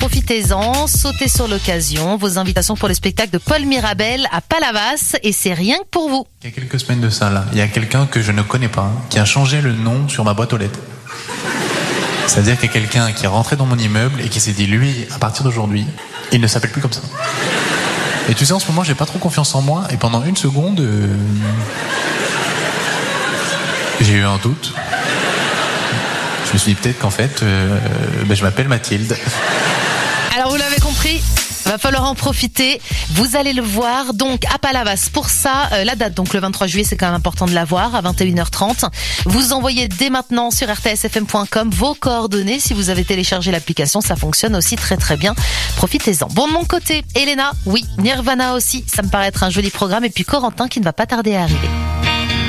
profitez-en, sautez sur l'occasion. Vos invitations pour le spectacle de Paul Mirabel à Palavas et c'est rien que pour vous. Il y a quelques semaines de ça, là, il y a quelqu'un que je ne connais pas qui a changé le nom sur ma boîte aux lettres. C'est-à-dire qu'il y a quelqu'un qui est rentré dans mon immeuble et qui s'est dit, lui, à partir d'aujourd'hui, il ne s'appelle plus comme ça. Et tu sais, en ce moment, j'ai pas trop confiance en moi et pendant une seconde, j'ai eu un doute. Je me suis dit peut-être qu'en fait, je m'appelle Mathilde. Alors vous l'avez compris, va falloir en profiter. Vous allez le voir donc à Palavas. Pour ça, la date, donc le 23 juillet, c'est quand même important de la voir à 21h30. Vous envoyez dès maintenant sur rtsfm.com vos coordonnées. Si vous avez téléchargé l'application, ça fonctionne aussi très très bien. Profitez-en. Bon, de mon côté, Elena, oui, Nirvana aussi, ça me paraît être un joli programme. Et puis Corentin qui ne va pas tarder à arriver.